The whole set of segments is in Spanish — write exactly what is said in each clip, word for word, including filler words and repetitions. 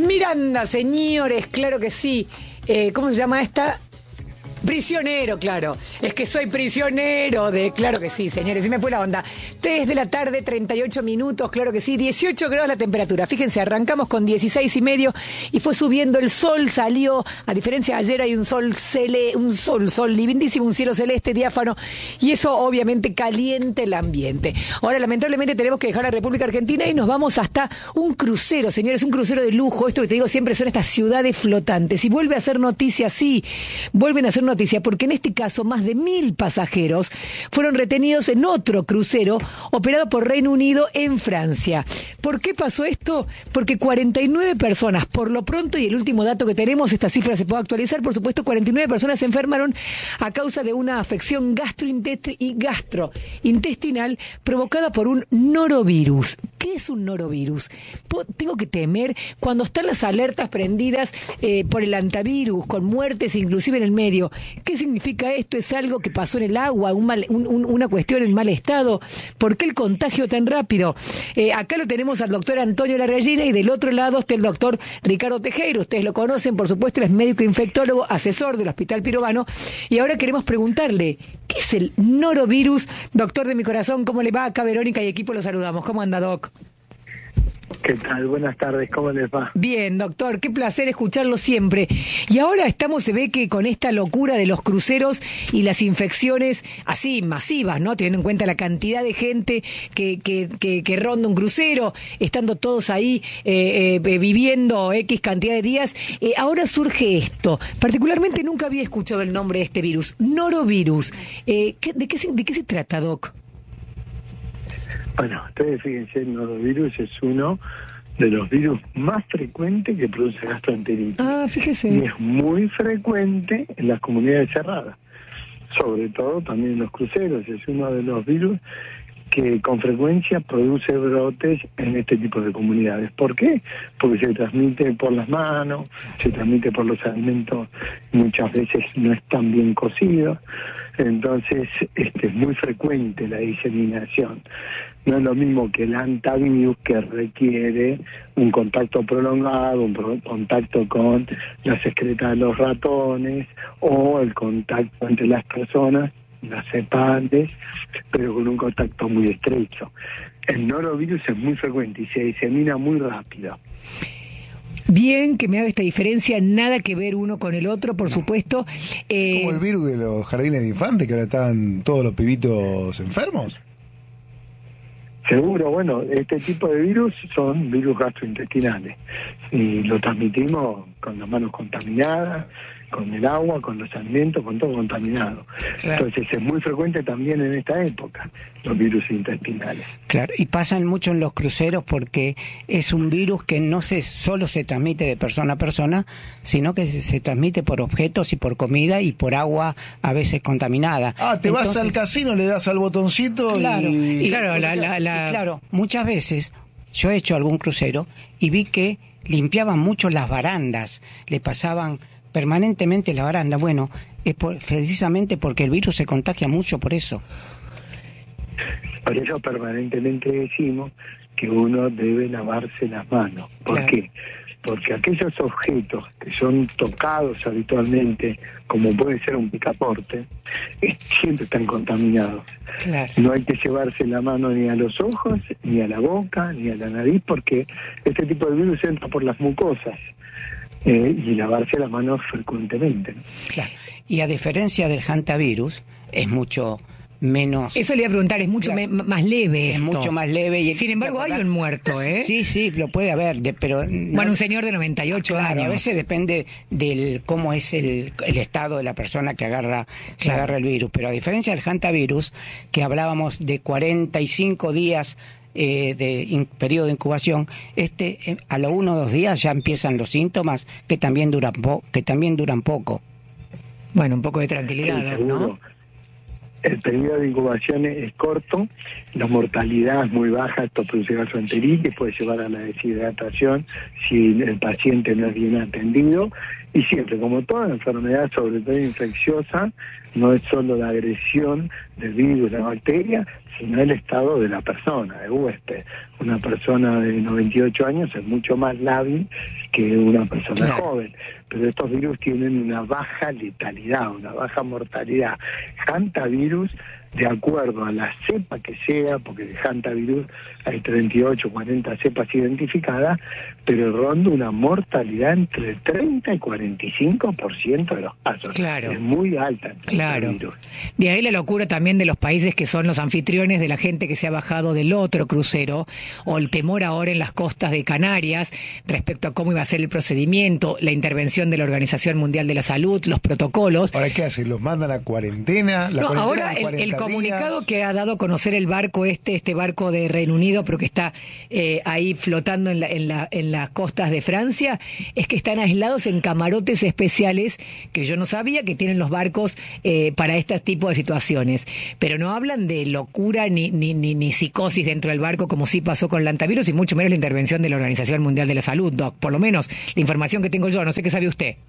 Miranda, señores, claro que sí. Eh, ¿Cómo se llama esta? Prisionero, claro. Es que soy prisionero de... Claro que sí, señores, se me fue la onda. tres de la tarde, treinta y ocho minutos, claro que sí. dieciocho grados la temperatura. Fíjense, arrancamos con dieciséis y medio y fue subiendo el sol, salió. A diferencia de ayer hay un sol cele, un sol, sol lindísimo, un cielo celeste, diáfano. Y eso obviamente calienta el ambiente. Ahora, lamentablemente, tenemos que dejar la República Argentina y nos vamos hasta un crucero, señores, un crucero de lujo. Esto que te digo siempre son estas ciudades flotantes. Y vuelve a ser noticia, sí, vuelven a ser noticia, porque en este caso más de mil pasajeros fueron retenidos en otro crucero operado por Reino Unido en Francia. ¿Por qué pasó esto? Porque cuarenta y nueve personas, por lo pronto, y el último dato que tenemos, esta cifra se puede actualizar, por supuesto, cuarenta y nueve personas se enfermaron a causa de una afección gastrointestinal provocada por un norovirus. ¿Qué es un norovirus? Tengo que temer cuando están las alertas prendidas eh, por el antivirus, con muertes inclusive en el medio. ¿Qué significa esto? ¿Es algo que pasó en el agua? Un mal, un, un, ¿Una cuestión en mal estado? ¿Por qué el contagio tan rápido? Eh, acá lo tenemos al doctor Antonio Larrallina y del otro lado está el doctor Ricardo Tejero. Ustedes lo conocen, por supuesto, él es médico infectólogo, asesor del Hospital Pirovano. Y ahora queremos preguntarle, ¿qué es el norovirus? Doctor de mi corazón, ¿cómo le va? Acá Verónica y equipo lo saludamos. ¿Cómo anda, Doc? ¿Qué tal? Buenas tardes, ¿cómo les va? Bien, doctor, qué placer escucharlo siempre. Y ahora estamos, se ve que con esta locura de los cruceros y las infecciones así masivas, ¿no? Teniendo en cuenta la cantidad de gente que, que, que, que ronda un crucero, estando todos ahí eh, eh, viviendo X cantidad de días, eh, ahora surge esto. Particularmente nunca había escuchado el nombre de este virus, norovirus. Eh, ¿qué, de, qué se, ¿De qué se trata, Doc? Bueno, ustedes fíjense, el norovirus es uno de los virus más frecuentes que produce gastroenteritis. Ah, fíjese. Y es muy frecuente en las comunidades cerradas, sobre todo también en los cruceros. Es uno de los virus que con frecuencia produce brotes en este tipo de comunidades. ¿Por qué? Porque se transmite por las manos, se transmite por los alimentos, muchas veces no están bien cocidos, entonces este, es muy frecuente la diseminación. No es lo mismo que el antivirus, que requiere un contacto prolongado, un pro- contacto con las excretas de los ratones o el contacto entre las personas, las cepantes, pero con un contacto muy estrecho. El norovirus es muy frecuente y se disemina muy rápido. Bien que me haga esta diferencia, nada que ver uno con el otro, por supuesto. Eh... Como el virus de los jardines de infantes, que ahora están todos los pibitos enfermos. Seguro, bueno, este tipo de virus son virus gastrointestinales y lo transmitimos con las manos contaminadas, con el agua, con los alimentos, con todo contaminado. Claro. Entonces es muy frecuente también en esta época los virus intestinales. Claro, y pasan mucho en los cruceros porque es un virus que no se solo se transmite de persona a persona, sino que se, se transmite por objetos y por comida y por agua a veces contaminada. Ah, te Entonces, vas al casino, le das al botoncito claro, y... y... Claro, la, la, la... Y claro, muchas veces yo he hecho algún crucero y vi que limpiaban mucho las barandas, le pasaban permanentemente la baranda. Bueno, es por, precisamente porque el virus se contagia mucho por eso. Por eso permanentemente decimos que uno debe lavarse las manos. ¿Por claro. qué? Porque aquellos objetos que son tocados habitualmente, como puede ser un picaporte, siempre están contaminados. Claro. No hay que llevarse la mano ni a los ojos, ni a la boca, ni a la nariz, porque este tipo de virus entra por las mucosas. Eh, y lavarse las manos frecuentemente, ¿no? Claro. Y a diferencia del hantavirus, es mucho menos... Eso le iba a preguntar, es mucho claro. me, más leve. Es esto. mucho más leve. Y Sin embargo, hay un muerto, ¿eh? Sí, sí, lo puede haber, de, pero... Bueno, no, un señor de noventa y ocho claro, años. A veces depende del cómo es el, el estado de la persona que agarra, que claro. agarra el virus. Pero a diferencia del hantavirus, que hablábamos de cuarenta y cinco días... Eh, de in, periodo de incubación, este eh, a los uno o dos días ya empiezan los síntomas que también duran po que también duran poco. Bueno, un poco de tranquilidad, sí, ¿no? El periodo de incubación es corto, la mortalidad es muy baja, esto produce gastroenteritis, puede llevar a la deshidratación si el paciente no es bien atendido, Y siempre, como toda enfermedad, sobre todo infecciosa, no es solo la agresión del virus, la bacteria, sino el estado de la persona, el huésped. Una persona de noventa y ocho años es mucho más lábil que una persona claro. joven, pero estos virus tienen una baja letalidad, una baja mortalidad. Hantavirus, de acuerdo a la cepa que sea, porque de Hantavirus hay treinta y ocho, cuarenta cepas identificadas, pero ronda una mortalidad entre treinta y cuarenta y cinco por ciento de los casos. Claro. Es muy alta. Claro. Virus. De ahí la locura también de los países que son los anfitriones de la gente que se ha bajado del otro crucero, o el temor ahora en las costas de Canarias respecto a cómo iba a ser el procedimiento, la intervención de la Organización Mundial de la Salud, los protocolos. ¿Ahora qué hacen? ¿Los mandan a cuarentena? ¿La No, cuarentena ahora de el, el cuarenta comunicado días? que ha dado a conocer el barco este, este barco de Reino Unido, pero que está eh, ahí flotando en, la, en, la, en las costas de Francia, es que están aislados en camarotes especiales que yo no sabía que tienen los barcos eh, para este tipo de situaciones. Pero no hablan de locura ni, ni, ni, ni psicosis dentro del barco como sí pasó con el hantavirus, y mucho menos la intervención de la Organización Mundial de la Salud, Doc. Por lo menos la información que tengo yo, no sé qué sabe usted.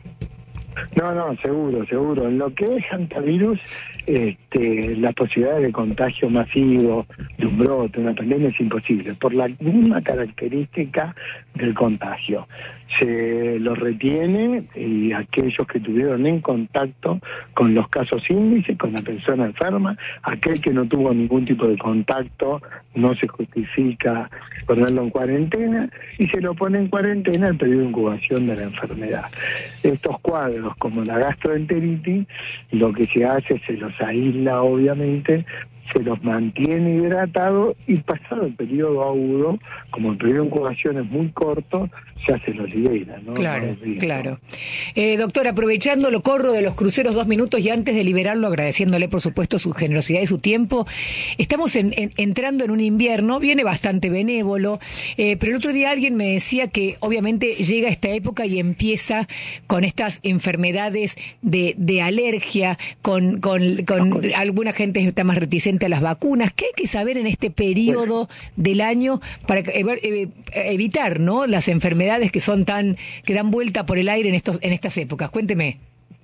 No, no, seguro, seguro. En lo que es hantavirus, este, la posibilidad de contagio masivo, de un brote, una pandemia, es imposible, por la misma característica del contagio. Se lo retiene, y aquellos que tuvieron en contacto con los casos índice, con la persona enferma, aquel que no tuvo ningún tipo de contacto, no se justifica ponerlo en cuarentena, y se lo pone en cuarentena el periodo de incubación de la enfermedad. Estos cuadros, como la gastroenteritis, lo que se hace, se los aísla obviamente, se los mantiene hidratados, y pasado el periodo agudo, como el periodo de incubación es muy corto, ya se los libera, ¿no? Claro, no claro. Eh, doctor, aprovechando lo corro de los cruceros dos minutos, y antes de liberarlo, agradeciéndole por supuesto su generosidad y su tiempo, estamos en, en, entrando en un invierno, viene bastante benévolo, eh, pero el otro día alguien me decía que obviamente llega esta época y empieza con estas enfermedades de, de alergia, con, con, con alguna gente está más reticente a las vacunas. ¿Qué hay que saber en este periodo del año para eh, evitar, ¿no?, las enfermedades que son tan, que dan vuelta por el aire en estos, en estas épocas? Cuénteme.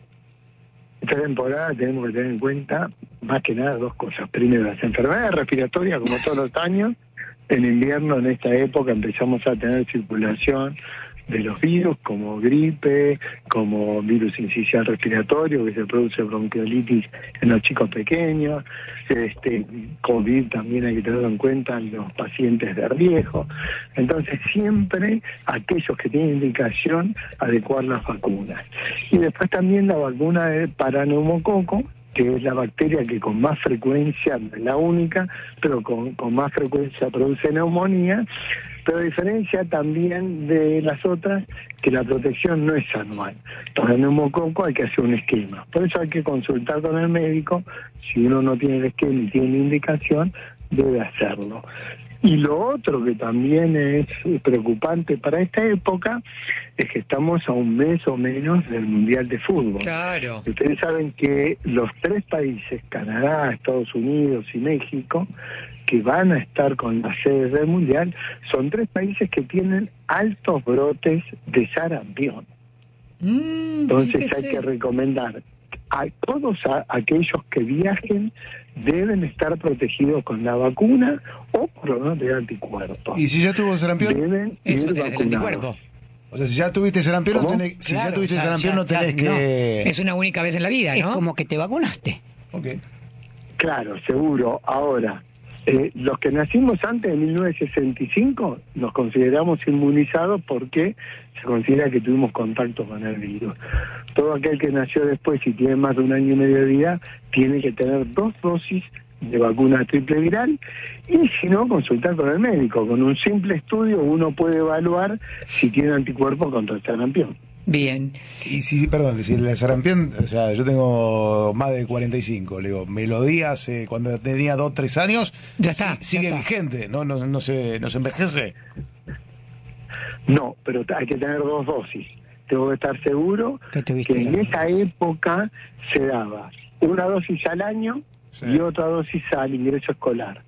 Esta temporada tenemos que tener en cuenta más que nada dos cosas. Primero, las enfermedades respiratorias, como todos los años. En invierno, en esta época, empezamos a tener circulación de los virus, como gripe, como virus incisional respiratorio, que se produce bronquiolitis en los chicos pequeños. Este COVID también hay que tenerlo en cuenta en los pacientes de riesgo. Entonces, siempre aquellos que tienen indicación, adecuar las vacunas. Y después también la vacuna de paraneumococo, que es la bacteria que con más frecuencia, no es la única, pero con, con más frecuencia produce neumonía, pero a diferencia también de las otras, que la protección no es anual. Para el neumococo hay que hacer un esquema. Por eso hay que consultar con el médico. Si uno no tiene el esquema y tiene indicación, debe hacerlo. Y lo otro que también es preocupante para esta época es que estamos a un mes o menos del Mundial de Fútbol. Claro. Ustedes saben que los tres países, Canadá, Estados Unidos y México, que van a estar con las sedes del Mundial, son tres países que tienen altos brotes de sarampión. Mm, Entonces fíjese. hay que recomendar a todos a, aquellos que viajen, deben estar protegidos con la vacuna o por lo menos tener anticuerpos. ¿Y si ya tuvo sarampión? Deben Eso ir tenés el vacunados. anticuerpo. O sea, si ya tuviste sarampión, no ¿Cómo? tenés, si Claro, ya tuviste ya, sarampión ya, no tenés ya, que... Es una única vez en la vida, Es ¿no? como que te vacunaste. Ok. Claro, seguro. Ahora, eh, los que nacimos antes de mil novecientos sesenta y cinco nos consideramos inmunizados porque se considera que tuvimos contacto con el virus. Todo aquel que nació después y tiene más de un año y medio de vida tiene que tener dos dosis de vacuna triple viral, y si no, consultar con el médico. Con un simple estudio uno puede evaluar si tiene anticuerpos contra el sarampión. Bien. Y si, perdón, si el sarampión, o sea, yo tengo más de cuarenta y cinco, le digo, me lo di hace cuando tenía dos, tres años, Ya está, sí, sigue ya está. vigente, ¿no? No, no, se, no se envejece. No, pero hay que tener dos dosis. Tengo que estar seguro Que tuviste que en las esa dos. época se daba una dosis al año, Sí. y otra dosis al ingreso escolar.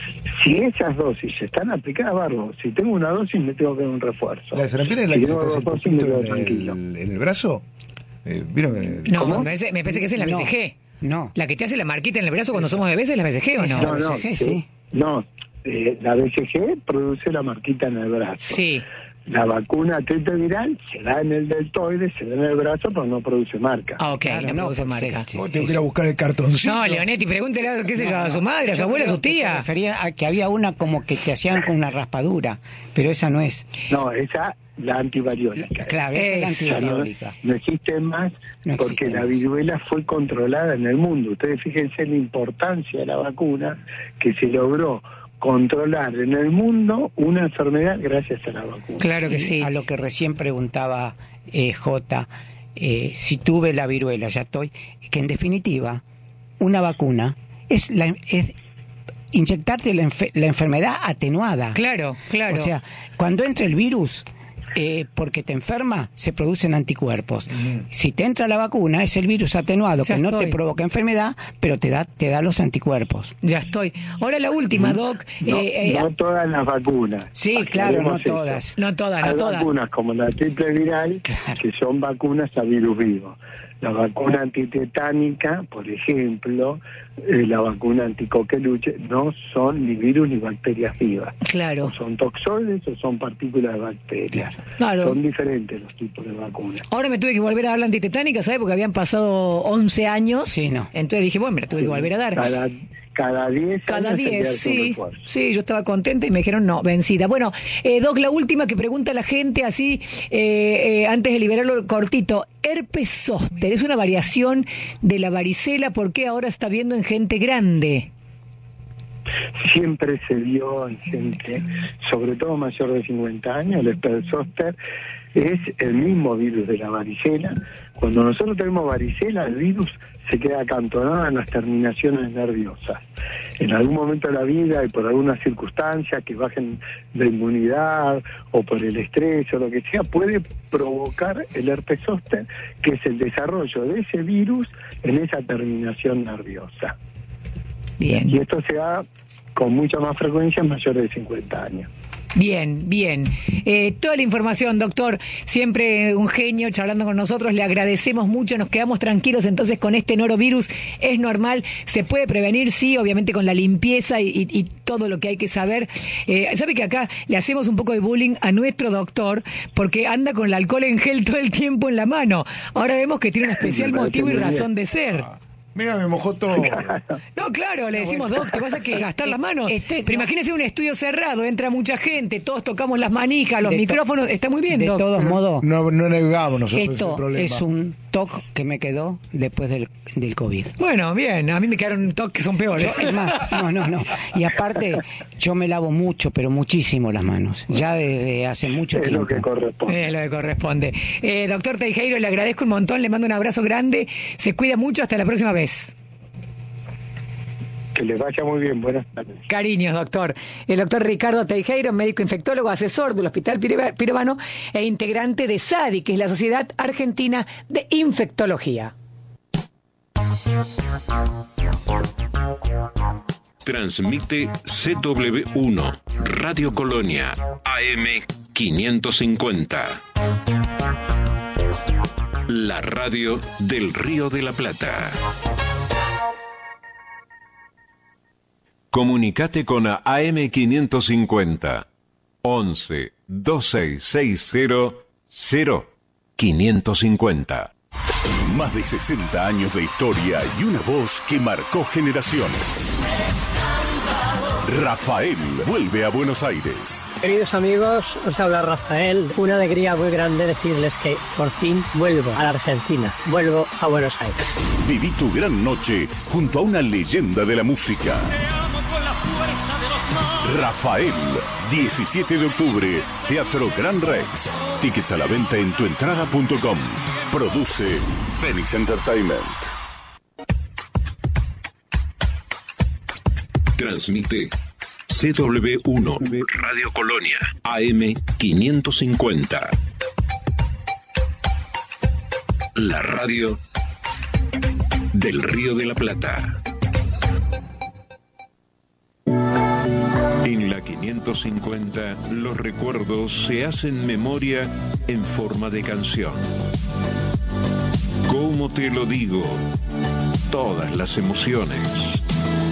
Si esas dosis están aplicadas, bárbaro. Si tengo una dosis, me tengo que dar un refuerzo. ¿La sarampión es la Si que se tengo te hace dos el dosis, me poquito quedo en tranquilo. el, en el brazo? Eh, ¿vieron? Eh, No, ¿Cómo? me parece, me parece que esa es la No. B C G. No. La que te hace la marquita en el brazo cuando somos bebés es la B C G, ¿o Esa no? la No, no, B C G, sí. No, eh, la B C G produce la marquita en el brazo. Sí. La vacuna tetraviral se da en el deltoide, se da en el brazo, pero no produce marca. Ah, ok, Claro, no no, produce pues, marca. sí, vos sí, tengo sí. que ir a buscar el cartoncito. No, Leonetti, pregúntele, qué sé yo, a su madre, a su abuela, a su Yo creo que tía. te refería a que había una como que te hacían con una raspadura, pero esa no es. No, esa la antivariólica. Claro, esa es la Esa, Esa no, antivariólica. no existe más No porque existe la más. viruela fue controlada en el mundo. Ustedes fíjense la importancia de la vacuna, que se logró controlar en el mundo una enfermedad gracias a la vacuna. Claro que Y sí. A lo que recién preguntaba eh, Jota, eh, si tuve la viruela, ya estoy, que en definitiva, una vacuna es, la, es inyectarte la, enfe- la enfermedad atenuada. Claro, claro. O sea, cuando entra el virus, eh, porque te enferma, se producen anticuerpos. Si te entra la vacuna, es el virus atenuado, Ya que no estoy. te provoca enfermedad, pero te da, te da los anticuerpos. Ya estoy. Ahora la última, Doc. No, eh, eh, no todas las vacunas. Sí, claro, no Aclaremos esto. todas. no todas, Hay no todas. vacunas como la triple viral, Claro. que son vacunas a virus vivo. La vacuna antitetánica, por ejemplo, eh, la vacuna anticoqueluche, no son ni virus ni bacterias vivas. Claro. O son toxoides o son partículas de bacterias. Claro. Son diferentes los tipos de vacunas. Ahora me tuve que volver a dar la antitetánica, ¿sabes? Porque habían pasado once años. Sí, no. Entonces dije, bueno, me la tuve que volver a dar. Cada, cada diez Cada años hay que diez, darse un sí. refuerzo. Sí, yo estaba contenta y me dijeron no, vencida. Bueno, eh, Doc, la última que pregunta la gente así, eh, eh, antes de liberarlo cortito. Herpes zóster, es una variación de la varicela, ¿por qué ahora está viendo en gente grande? Siempre se vio en gente, sobre todo mayor de cincuenta años, el herpes zóster es el mismo virus de la varicela. Cuando nosotros tenemos varicela, el virus se queda acantonado en las terminaciones nerviosas. En algún momento de la vida y por alguna circunstancia que bajen la inmunidad o por el estrés o lo que sea, puede provocar el herpes zóster, que es el desarrollo de ese virus en esa terminación nerviosa. Bien. Y esto se da con mucha más frecuencia en mayores de cincuenta años. Bien, bien. Eh, toda la información, doctor, siempre un genio charlando con nosotros, le agradecemos mucho, nos quedamos tranquilos entonces con este norovirus, es normal, se puede prevenir, sí, obviamente con la limpieza y, y, y todo lo que hay que saber. Eh, ¿Sabe que acá le hacemos un poco de bullying a nuestro doctor porque anda con el alcohol en gel todo el tiempo en la mano? Ahora vemos que tiene un especial Me parece motivo y muy bien. razón de ser. Mira, me mojó todo. No, claro, le decimos, Doc, te vas a que gastar las manos. Este, Pero no. imagínese un estudio cerrado, entra mucha gente, todos tocamos las manijas, los De to- micrófonos, está muy bien, De Doc. todos modos, No, no negamos nosotros ese esto problema. es un toque que me quedó después del, del COVID. Bueno, bien, a mí me quedaron toques que son peores. Yo, es más, no, no, no. Y aparte, yo me lavo mucho, pero muchísimo las manos. Ya desde hace mucho Es tiempo. lo que corresponde. Es lo que corresponde. Eh, doctor Teijeiro, le agradezco un montón, le mando un abrazo grande, se cuida mucho, hasta la próxima vez. Que les vaya muy bien. Buenas tardes. Cariños, doctor. El doctor Ricardo Teijeiro, médico infectólogo, asesor del Hospital Pire- Pirovano e integrante de S A D I, que es la Sociedad Argentina de Infectología. Transmite C W uno, Radio Colonia, A M quinientos cincuenta. La radio del Río de la Plata. Comunicate con A M quinientos cincuenta. once, veintiséis sesenta, cero, quinientos cincuenta. Más de sesenta años de historia y una voz que marcó generaciones. Rafael vuelve a Buenos Aires. Queridos amigos, os habla Rafael. Una alegría muy grande decirles que por fin vuelvo a la Argentina, vuelvo a Buenos Aires. Viví tu gran noche junto a una leyenda de la música. Rafael, diecisiete de octubre, Teatro Gran Rex. Tickets a la venta en tuentrada punto com. Produce Phoenix Entertainment. Transmite C W uno, Radio Colonia, A M quinientos cincuenta. La radio del Río de la Plata. En la quinientos cincuenta, los recuerdos se hacen memoria en forma de canción. ¿Cómo te lo digo? Todas las emociones.